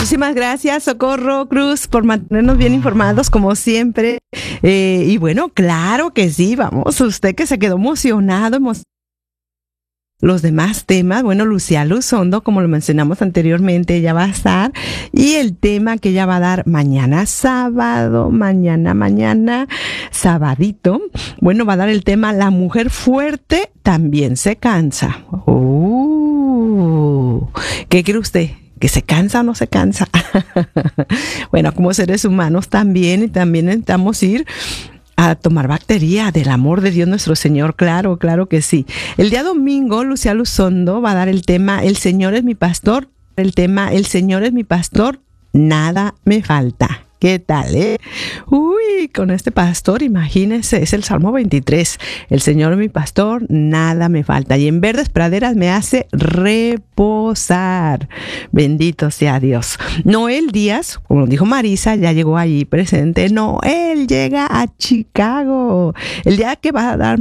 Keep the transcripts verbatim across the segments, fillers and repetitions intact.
Muchísimas gracias, Socorro Cruz, por mantenernos bien informados, como siempre. Eh, y bueno, claro que sí, vamos, usted que se quedó emocionado, emocionado. Los demás temas, bueno, Lucía Luzondo, como lo mencionamos anteriormente, ella va a estar, y el tema que ella va a dar mañana sábado, mañana, mañana, sabadito, bueno, va a dar el tema La mujer fuerte también se cansa. Uh, ¿qué cree usted? ¿Que se cansa o no se cansa? Bueno, como seres humanos también, y también necesitamos ir a tomar batería del amor de Dios nuestro Señor, claro, claro que sí. El día domingo, Lucía Luzondo va a dar el tema El Señor es mi pastor, el tema El Señor es mi pastor, nada me falta. ¿Qué tal, eh? Uy, con este pastor, imagínense, es el Salmo veintitrés. El Señor es mi pastor, nada me falta. Y en verdes praderas me hace reposar. Bendito sea Dios. Noel Díaz, como dijo Marisa, ya llegó ahí presente. Noel llega a Chicago. El día que va a dar...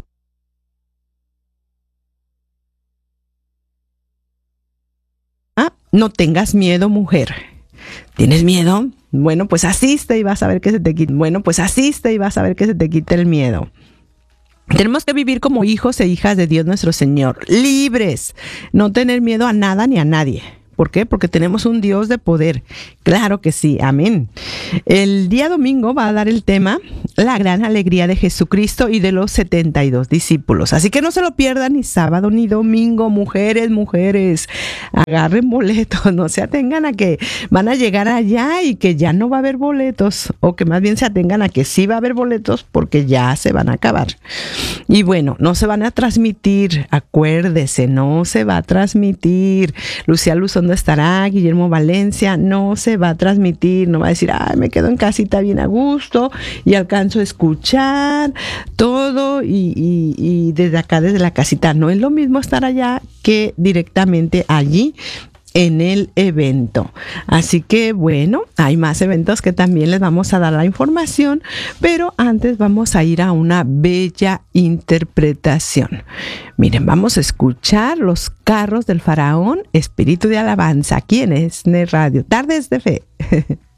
Ah, no tengas miedo, mujer. ¿Tienes miedo? Bueno, pues asiste y vas a ver que se te quite. Bueno, pues asiste y vas a ver que se te quite el miedo. Tenemos que vivir como hijos e hijas de Dios nuestro Señor, libres, no tener miedo a nada ni a nadie. ¿Por qué? Porque tenemos un Dios de poder. Claro que sí, amén. El día domingo va a dar el tema La gran alegría de Jesucristo y de los setenta y dos discípulos. Así que no se lo pierdan ni sábado ni domingo, mujeres, mujeres. Agarren boletos, no se atengan a que van a llegar allá y que ya no va a haber boletos, o que más bien se atengan a que sí va a haber boletos porque ya se van a acabar. Y bueno, no se van a transmitir, acuérdese, no se va a transmitir. Lucía Luzondo estará, Guillermo Valencia, no se va a transmitir, no va a decir, ay, me quedo en casita bien a gusto y alcanzo a escuchar todo y, y, y desde acá, desde la casita. No es lo mismo estar allá que directamente allí en el evento. Así que bueno, hay más eventos que también les vamos a dar la información, pero antes vamos a ir a una bella interpretación. Miren, vamos a escuchar Los carros del faraón, Espíritu de alabanza, aquí en ESNE Radio, Tardes de Fe.